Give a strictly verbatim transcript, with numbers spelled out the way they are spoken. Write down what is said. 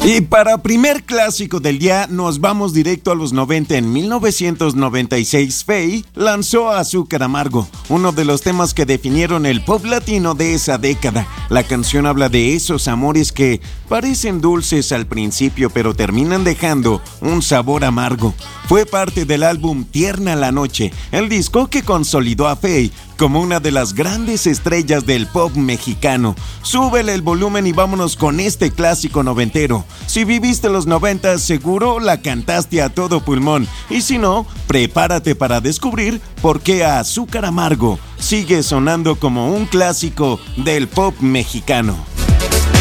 Y para primer clásico del día nos vamos directo a los noventa. En mil novecientos noventa y seis, Faye lanzó Azúcar Amargo, uno de los temas que definieron el pop latino de esa década. La canción habla de esos amores que parecen dulces al principio pero terminan dejando un sabor amargo. Fue parte del álbum Tierna la Noche, el disco que consolidó a Faye como una de las grandes estrellas del pop mexicano. Súbele el volumen y vámonos con este clásico noventero. Si viviste los noventas, seguro la cantaste a todo pulmón. Y si no, prepárate para descubrir por qué Azúcar Amargo sigue sonando como un clásico del pop mexicano.